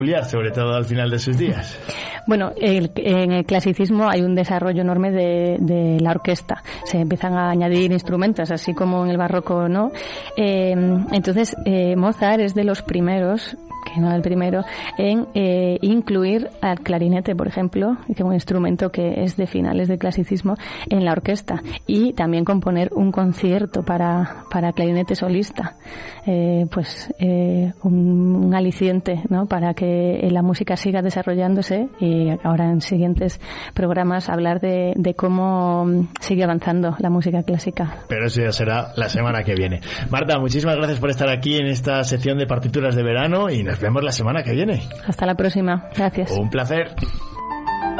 sobre todo al final de sus días. Bueno, en el clasicismo hay un desarrollo enorme de la orquesta. Se empiezan a añadir instrumentos, así como en el barroco, ¿no? Entonces, Mozart es de los primeros, que no el primero, en incluir al clarinete, por ejemplo, que es un instrumento que es de finales del clasicismo, en la orquesta, y también componer un concierto para clarinete solista, un aliciente, ¿no?, para que la música siga desarrollándose, y ahora en siguientes programas hablar de cómo sigue avanzando la música clásica. Pero eso ya será la semana que viene. Marta, muchísimas gracias por estar aquí en esta sección de partituras de verano y nos vemos la semana que viene. Hasta la próxima. Gracias. Un placer.